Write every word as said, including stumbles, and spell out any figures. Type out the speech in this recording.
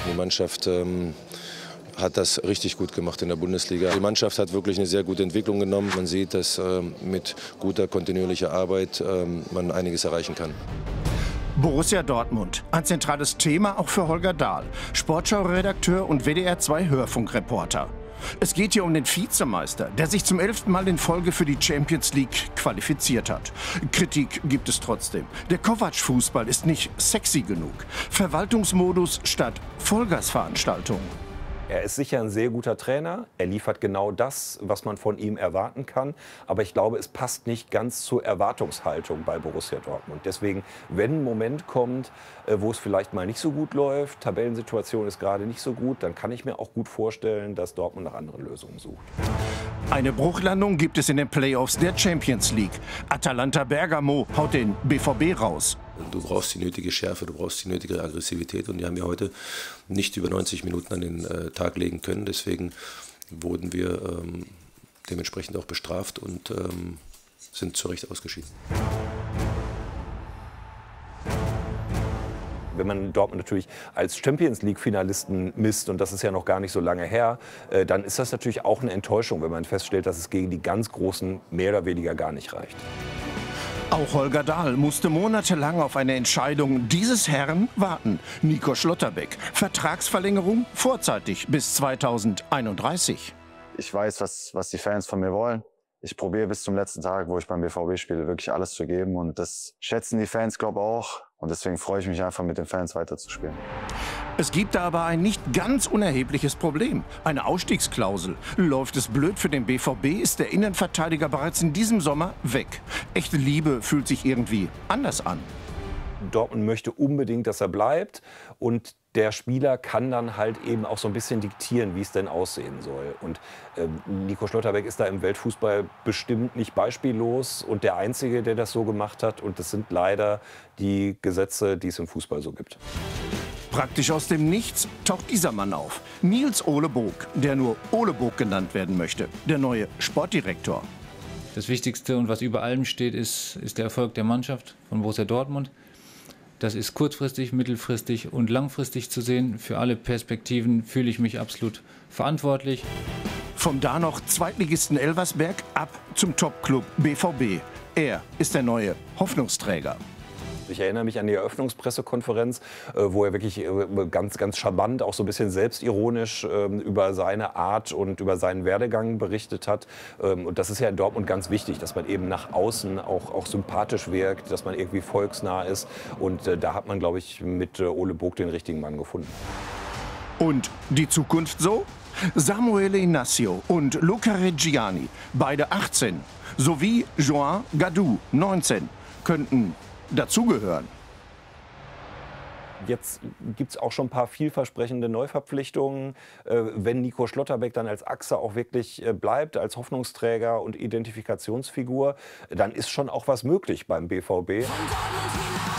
Die Mannschaft ähm, hat das richtig gut gemacht in der Bundesliga. Die Mannschaft hat wirklich eine sehr gute Entwicklung genommen. Man sieht, dass ähm, mit guter, kontinuierlicher Arbeit ähm, man einiges erreichen kann. Borussia Dortmund, ein zentrales Thema auch für Holger Dahl, Sportschau-Redakteur und W D R zwei Hörfunkreporter. Es geht hier um den Vizemeister, der sich zum elften Mal in Folge für die Champions League qualifiziert hat. Kritik gibt es trotzdem. Der Kovac-Fußball ist nicht sexy genug. Verwaltungsmodus statt Vollgasveranstaltung. Er ist sicher ein sehr guter Trainer. Er liefert genau das, was man von ihm erwarten kann. Aber ich glaube, es passt nicht ganz zur Erwartungshaltung bei Borussia Dortmund. Deswegen, wenn ein Moment kommt, wo es vielleicht mal nicht so gut läuft, Tabellensituation ist gerade nicht so gut, dann kann ich mir auch gut vorstellen, dass Dortmund nach anderen Lösungen sucht. Eine Bruchlandung gibt es in den Playoffs der Champions League. Atalanta Bergamo haut den B V B raus. Du brauchst die nötige Schärfe, du brauchst die nötige Aggressivität und die haben wir heute nicht über neunzig Minuten an den äh, Tag legen können. Deswegen wurden wir ähm, dementsprechend auch bestraft und ähm, sind zu Recht ausgeschieden. Wenn man Dortmund natürlich als Champions-League-Finalisten misst, und das ist ja noch gar nicht so lange her, äh, dann ist das natürlich auch eine Enttäuschung, wenn man feststellt, dass es gegen die ganz Großen mehr oder weniger gar nicht reicht. Auch Holger Dahl musste monatelang auf eine Entscheidung dieses Herrn warten. Nico Schlotterbeck. Vertragsverlängerung vorzeitig bis zweitausendeinunddreißig. Ich weiß, was, was die Fans von mir wollen. Ich probiere bis zum letzten Tag, wo ich beim B V B spiele, wirklich alles zu geben. Und das schätzen die Fans, glaube ich, auch. Und deswegen freue ich mich einfach, mit den Fans weiterzuspielen. Es gibt da aber ein nicht ganz unerhebliches Problem. Eine Ausstiegsklausel. Läuft es blöd für den B V B, ist der Innenverteidiger bereits in diesem Sommer weg. Echte Liebe fühlt sich irgendwie anders an. Dortmund möchte unbedingt, dass er bleibt. Und der Spieler kann dann halt eben auch so ein bisschen diktieren, wie es denn aussehen soll. Und ähm, Nico Schlotterbeck ist da im Weltfußball bestimmt nicht beispiellos und der Einzige, der das so gemacht hat. Und das sind leider die Gesetze, die es im Fußball so gibt. Praktisch aus dem Nichts taucht dieser Mann auf. Nils Ole Bog, der nur Ole Bog genannt werden möchte. Der neue Sportdirektor. Das Wichtigste und was über allem steht, ist, ist der Erfolg der Mannschaft von Borussia Dortmund. Das ist kurzfristig, mittelfristig und langfristig zu sehen. Für alle Perspektiven fühle ich mich absolut verantwortlich. Vom da noch Zweitligisten Elversberg ab zum Topclub B V B. Er ist der neue Hoffnungsträger. Ich erinnere mich an die Eröffnungspressekonferenz, wo er wirklich ganz, ganz charmant, auch so ein bisschen selbstironisch über seine Art und über seinen Werdegang berichtet hat. Und das ist ja in Dortmund ganz wichtig, dass man eben nach außen auch, auch sympathisch wirkt, dass man irgendwie volksnah ist. Und da hat man, glaube ich, mit Ole Bog den richtigen Mann gefunden. Und die Zukunft so? Samuele Inacio und Luca Reggiani, beide achtzehn, sowie Joan Gadou, neunzehn, könnten dazugehören. Jetzt gibt es auch schon ein paar vielversprechende Neuverpflichtungen. Äh, wenn Nico Schlotterbeck dann als Achse auch wirklich äh, bleibt, als Hoffnungsträger und Identifikationsfigur, dann ist schon auch was möglich beim B V B.